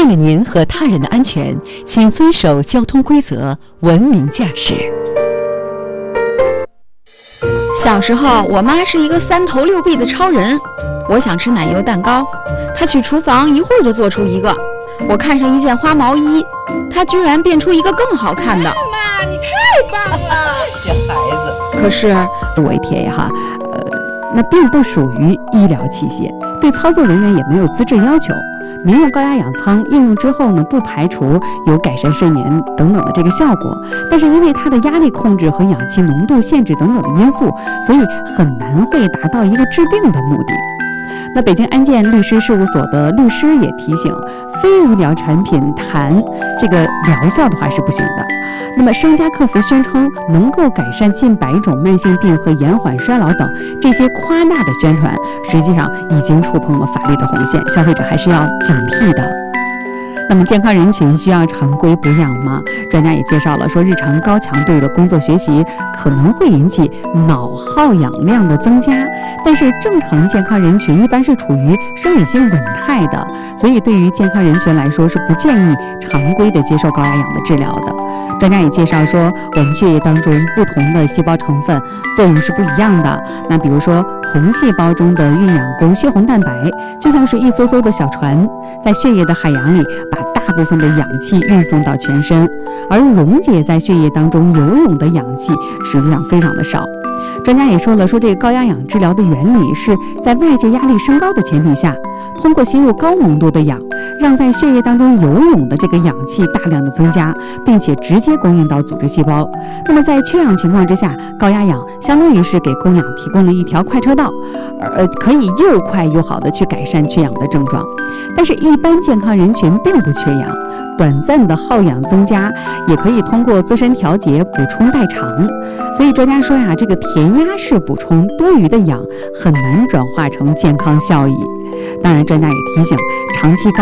了您和他人的安全，请遵守交通规则，文明驾驶。 小时候，我妈是一个3头6臂的超人。我想吃奶油蛋糕，她去厨房一会儿就做出一个。我看上一件花毛衣，她居然变出一个更好看的。 妈，你太棒了！这孩子。 可是微贴哈，那并不属于医疗器械，对操作人员也没有资质要求。民用高压氧舱应用之后呢，不排除有改善睡眠等等的这个效果，但是因为它的压力控制和氧气浓度限制等等的因素，所以很难会达到一个治病的目的。那北京安建律师事务所的律师也提醒，非医疗产品谈这个疗效的话是不行的。那么商家客服宣称能够改善近100种慢性病和延缓衰老等这些夸大的宣传，实际上已经触碰了法律的红线，消费者还是要警惕的。那么健康人群需要常规补氧吗？专家也介绍了说，日常高强度的工作学习可能会引起脑耗氧量的增加，但是正常健康人群一般是处于生理性稳态的，所以对于健康人群来说是不建议常规的接受高压氧的治疗的。专家也介绍说，我们血液当中不同的细胞成分作用是不一样的。那比如说红细胞中的孕氧供血红蛋白就像是一艘艘的小船，在血液的海洋里把大部分的氧气运送到全身，而溶解在血液当中游泳的氧气实际上非常的少。专家也说了，说这个高压氧治疗的原理是在外界压力升高的前提下，通过吸入高浓度的氧，让在血液当中游泳的这个氧气大量的增加，并且直接供应到组织细胞。那么在缺氧情况之下，高压氧相当于是给供氧提供了一条快车道，可以又快又好的去改善缺氧的症状。但是一般健康人群并不缺氧，短暂的耗氧增加也可以通过自身调节补充代偿。所以专家说呀，这个填鸭式补充多余的氧很难转化成健康效益。当然专家也提醒，长期高